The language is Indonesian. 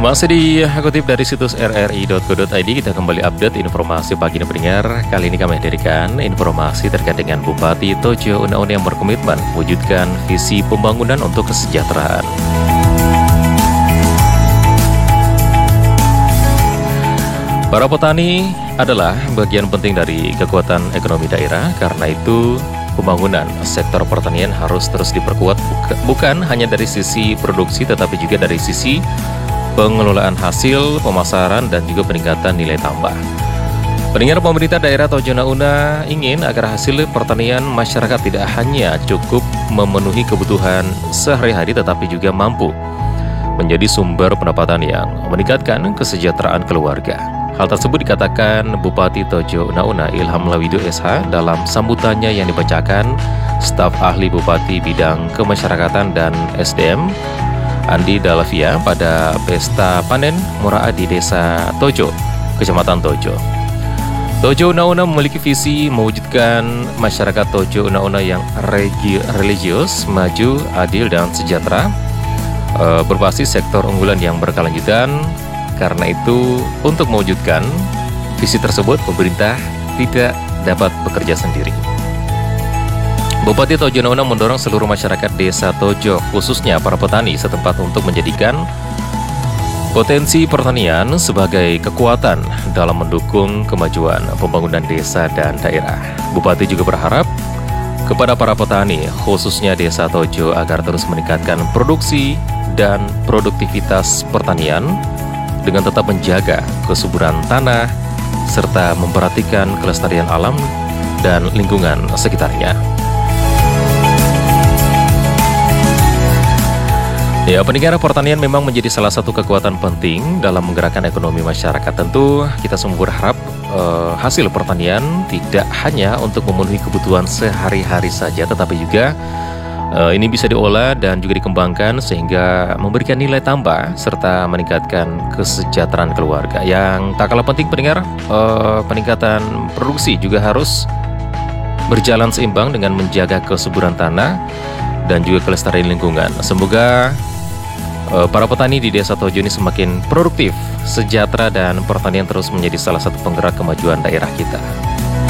Masih dikutip dari situs rri.co.id, kita kembali update informasi pagi ini pendengar. Kali ini kami hadirkan informasi terkait dengan Bupati Tojo Una-Una yang berkomitmen mewujudkan visi pembangunan untuk kesejahteraan. Para petani adalah bagian penting dari kekuatan ekonomi daerah, karena itu pembangunan sektor pertanian harus terus diperkuat, bukan hanya dari sisi produksi tetapi juga dari sisi pengelolaan hasil, pemasaran, dan juga peningkatan nilai tambah. Pendengar, pemerintah daerah Tojo Una-Una ingin agar hasil pertanian masyarakat tidak hanya cukup memenuhi kebutuhan sehari-hari tetapi juga mampu menjadi sumber pendapatan yang meningkatkan kesejahteraan keluarga. Hal tersebut dikatakan Bupati Tojo Una-Una Ilham Lawido SH dalam sambutannya yang dibacakan staf ahli Bupati bidang kemasyarakatan dan SDM Andi Dalavia pada pesta panen Mura'a di Desa Tojo, Kecamatan Tojo. Tojo Una-Una memiliki visi mewujudkan masyarakat Tojo Una-Una yang religius, maju, adil, dan sejahtera, berbasis sektor unggulan yang berkelanjutan. Karena itu, untuk mewujudkan visi tersebut, pemerintah tidak dapat bekerja sendiri. Bupati Tojo Una-Una mendorong seluruh masyarakat Desa Tojo, khususnya para petani setempat, untuk menjadikan potensi pertanian sebagai kekuatan dalam mendukung kemajuan pembangunan desa dan daerah. Bupati juga berharap kepada para petani, khususnya Desa Tojo, agar terus meningkatkan produksi dan produktivitas pertanian dengan tetap menjaga kesuburan tanah serta memperhatikan kelestarian alam dan lingkungan sekitarnya. Ya, pendengar, pertanian memang menjadi salah satu kekuatan penting dalam menggerakkan ekonomi masyarakat. Tentu kita semua berharap hasil pertanian tidak hanya untuk memenuhi kebutuhan sehari-hari saja, tetapi juga ini bisa diolah dan juga dikembangkan sehingga memberikan nilai tambah serta meningkatkan kesejahteraan keluarga. Yang tak kalah penting, pendengar, peningkatan produksi juga harus berjalan seimbang dengan menjaga kesuburan tanah dan juga kelestarian lingkungan. Semoga para petani di Desa Tojo ini semakin produktif, sejahtera, dan pertanian terus menjadi salah satu penggerak kemajuan daerah kita.